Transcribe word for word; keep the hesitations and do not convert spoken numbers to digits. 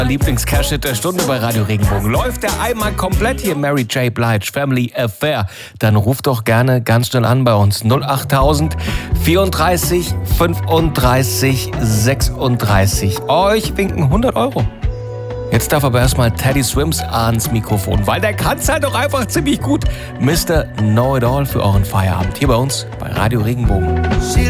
Lieblings-Cash-Hit der Stunde bei Radio Regenbogen. Läuft der einmal komplett hier, Mary J. Blige, Family Affair, dann ruft doch gerne ganz schnell an bei uns. null achttausend vierunddreißig fünfunddreißig sechsunddreißig. Euch winken hundert Euro. Jetzt darf aber erstmal Teddy Swims ans Mikrofon, weil der kann's halt doch einfach ziemlich gut. Mister Know-It-All für euren Feierabend hier bei uns bei Radio Regenbogen.